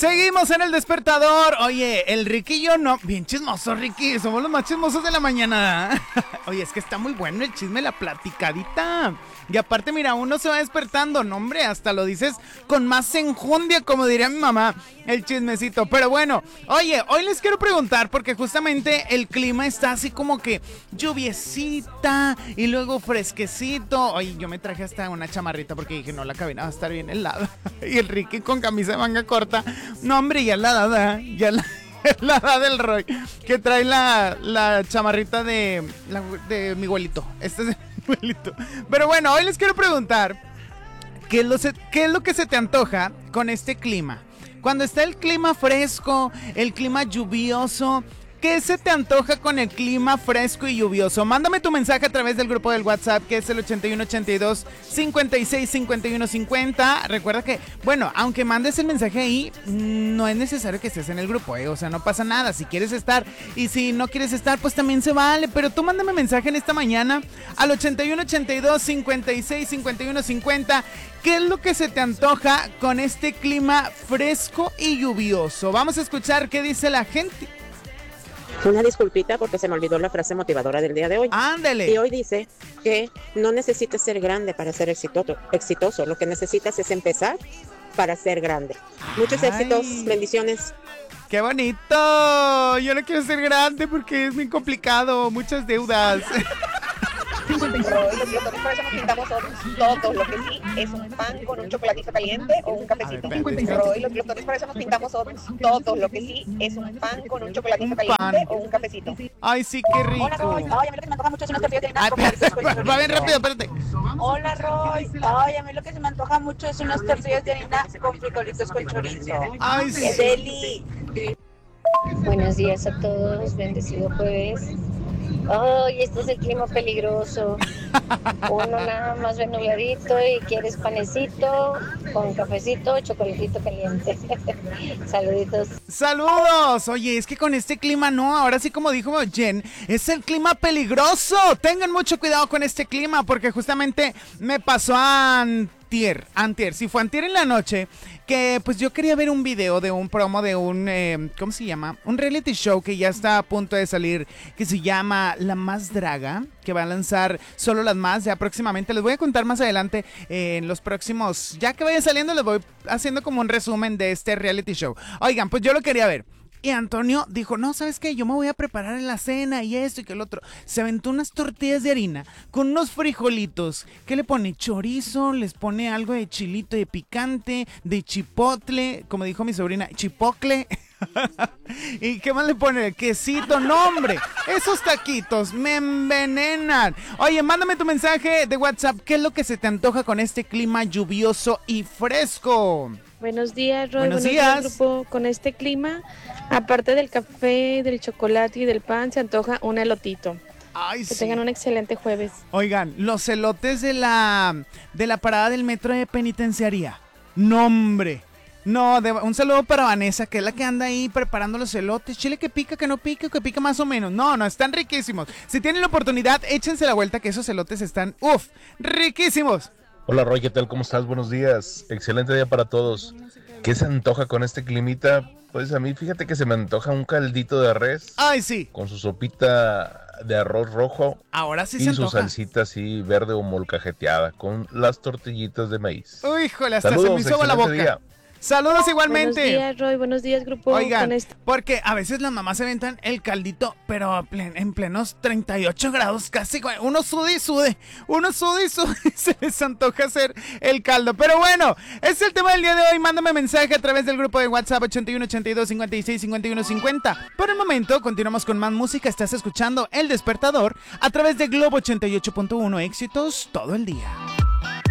Seguimos en el despertador. Oye, el Ricky y yo no. Bien chismoso, Ricky. Somos los más chismosos de la mañana. Oye, es que está muy bueno el chisme, la platicadita. Y aparte, mira, uno se va despertando. No, hombre, hasta lo dices con más enjundia, como diría mi mamá, el chismecito. Pero bueno, oye, hoy les quiero preguntar, porque justamente el clima está así como que lluviecita y luego fresquecito. Oye, yo me traje hasta una chamarrita porque dije, no, la cabina va a estar bien helada. Y el Ricky con camisa de manga corta. No, hombre, ya la dada, la edad del Roy, que trae la chamarrita de mi abuelito. Este es de mi abuelito. Pero bueno, hoy les quiero preguntar, ¿qué es lo que se te antoja con este clima? Cuando está el clima fresco, el clima lluvioso, ¿qué se te antoja con el clima fresco y lluvioso? Mándame tu mensaje a través del grupo del WhatsApp, que es el 8182-565150. Recuerda que, bueno, aunque mandes el mensaje ahí, no es necesario que estés en el grupo, o sea, no pasa nada. Si quieres estar y si no quieres estar, pues también se vale. Pero tú mándame mensaje en esta mañana al 8182-565150. ¿Qué es lo que se te antoja con este clima fresco y lluvioso? Vamos a escuchar qué dice la gente. Una disculpita porque se me olvidó la frase motivadora del día de hoy. ¡Ándale! Y hoy dice que no necesitas ser grande para ser exitoso. Lo que necesitas es empezar para ser grande. Muchos éxitos, bendiciones. ¡Qué bonito! Yo no quiero ser grande porque es muy complicado, muchas deudas. Los locutores por eso nos pintamos todos. Lo que sí es un pan con un chocolatito caliente o un cafecito. Los locutores por eso nos pintamos todos. Lo que sí es un pan con un chocolatito caliente o un cafecito. Ay, sí, qué rico. Hola, Roy. Ay, a mí lo que se me antoja mucho es unas tortillas de harina con espérate, frijolitos con va bien chorizo. rápido, espérate. Hola, Roy. Ay, a mí lo que se me antoja mucho es unas tortillas de harina con frijolitos con chorizo. Ay, sí. ¡Qué deli! Buenos días a todos, bendecido jueves. Ay, esto es el clima peligroso. Uno nada más ve nubladito y quieres panecito con cafecito, chocolatito caliente. Saluditos. ¡Saludos! Oye, es que con este clima no, ahora sí como dijo Jen, es el clima peligroso. Tengan mucho cuidado con este clima porque justamente me pasó antier, sí fue antier en la noche, que pues yo quería ver un video de un promo de un, ¿cómo se llama? Un reality show que ya está a punto de salir, que se llama La Más Draga, que va a lanzar solo las más, ya próximamente, les voy a contar más adelante en los próximos, ya que vaya saliendo les voy haciendo como un resumen de este reality show. Oigan, pues yo lo quería ver. Y Antonio dijo, no, ¿sabes qué? Yo me voy a preparar en la cena y esto y que el otro. Se aventó unas tortillas de harina con unos frijolitos. ¿Qué le pone? Chorizo, les pone algo de chilito, de picante, de chipotle, como dijo mi sobrina, chipocle. ¿Y qué más le pone? Quesito, no, hombre. Esos taquitos me envenenan. Oye, mándame tu mensaje de WhatsApp. ¿Qué es lo que se te antoja con este clima lluvioso y fresco? Buenos días, Roy. Buenos días, grupo. Con este clima, aparte del café, del chocolate y del pan, se antoja un elotito. Ay, que sí. tengan un excelente jueves. Oigan, los elotes de la parada del metro de Penitenciaría. No, hombre. No, un saludo para Vanessa, que es la que anda ahí preparando los elotes. Chile que pica, que no pica, que pica más o menos. No, están riquísimos. Si tienen la oportunidad, échense la vuelta, que esos elotes están, riquísimos. Hola Roy, ¿qué tal? ¿Cómo estás? Buenos días. Excelente día para todos. ¿Qué se antoja con este climita? Pues a mí fíjate que se me antoja un caldito de res. Ay, sí. Con su sopita de arroz rojo. Ahora sí y se su antoja. salsita así verde o molcajeteada con las tortillitas de maíz. Uy, híjole, hasta Saludos, se me hizo agua la boca. día. Saludos igualmente. Buenos días, Roy. Buenos días, grupo. Oigan, porque a veces las mamás se aventan el caldito, pero en plenos 38 grados casi, uno sude y sude, se les antoja hacer el caldo. Pero bueno, es el tema del día de hoy. Mándame mensaje a través del grupo de WhatsApp 8182-565150. Por el momento, continuamos con más música. Estás escuchando El Despertador a través de Globo 88.1, éxitos todo el día.